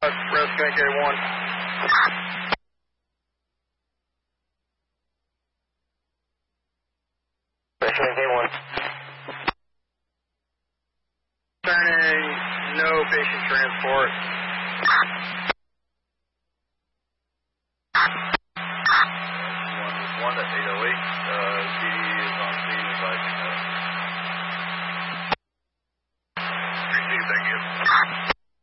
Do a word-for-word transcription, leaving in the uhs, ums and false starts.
Rescue K one. Rescue K one. Turning, no patient transport. One, one at eight oh eight, uh, D D